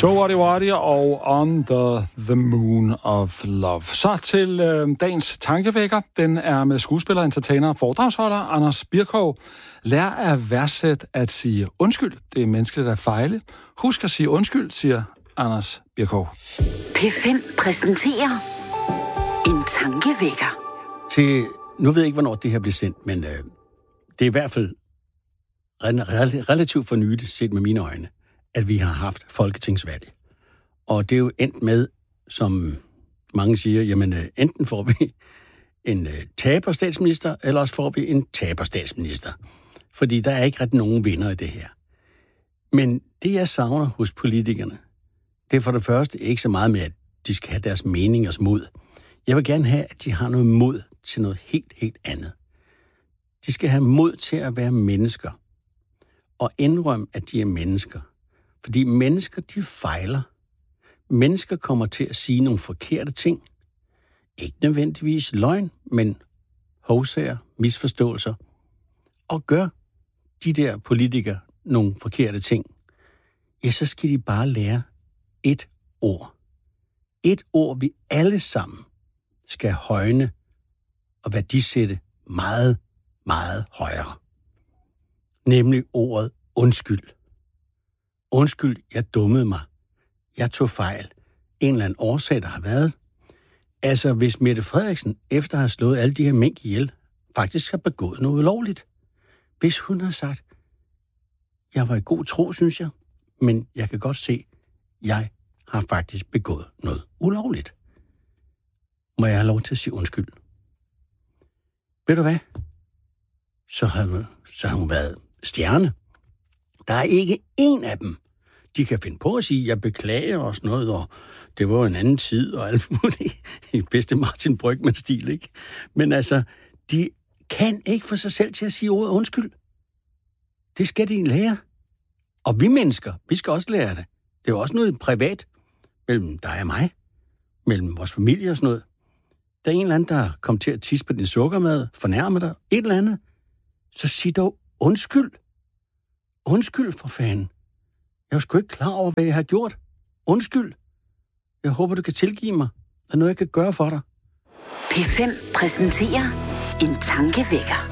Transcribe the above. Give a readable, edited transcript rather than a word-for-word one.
So What It What It og On the Moon of Love. Så til dagens tankevækker. Den er med skuespiller, entertainer og foredragsholder Anders Birkov. Lær at værdsætte at sige undskyld. Det er menneskeligt at fejle. Husk at sige undskyld, siger Anders Birkov. P5 præsenterer en tankevækker. Se, nu ved jeg ikke, hvornår det her bliver sendt, men det er i hvert fald relativt for nyligt set med mine øjne, at vi har haft folketingsvalg. Og det er jo endt med, som mange siger, jamen enten får vi en taberstatsminister, eller også får vi en taberstatsminister. Fordi der er ikke rigtig nogen vinder i det her. Men det, jeg savner hos politikerne, det er for det første ikke så meget med, at de skal have deres meningers mod. Jeg vil gerne have, at de har noget mod til noget helt, helt andet. De skal have mod til at være mennesker. Og indrømme, at de er mennesker. Fordi mennesker, de fejler. Mennesker kommer til at sige nogle forkerte ting. Ikke nødvendigvis løgn, men hovsager, misforståelser. Og gør de der politikere nogle forkerte ting, ja, så skal de bare lære et ord. Et ord, vi alle sammen skal højne og værdisætte meget, meget højere. Nemlig ordet undskyld. Undskyld, jeg dummede mig. Jeg tog fejl. En eller anden årsag, der har været. Altså, hvis Mette Frederiksen, efter at have slået alle de her mink ihjel, faktisk har begået noget ulovligt. Hvis hun har sagt, jeg var i god tro, synes jeg, men jeg kan godt se, jeg har faktisk begået noget ulovligt. Må jeg have lov til at sige undskyld? Ved du hvad? Så har hun været stjerne. Der er ikke én af dem. De kan finde på at sige, jeg beklager og sådan noget, og det var en anden tid, og alt muligt i bedste Martin Brygmann-stil, ikke? Men altså, de kan ikke få sig selv til at sige ordet undskyld. Det skal de lære. Og vi mennesker, vi skal også lære det. Det er jo også noget privat mellem dig og mig, mellem vores familie og sådan noget. Der er en eller anden, der kom til at tisse på din sukkermad, fornærme dig, et eller andet, så sig dog undskyld. Undskyld for fanden. Jeg er sgu ikke klar over, hvad jeg har gjort. Undskyld. Jeg håber, du kan tilgive mig. Der er noget, jeg kan gøre for dig. P5 præsenterer en tankevækker.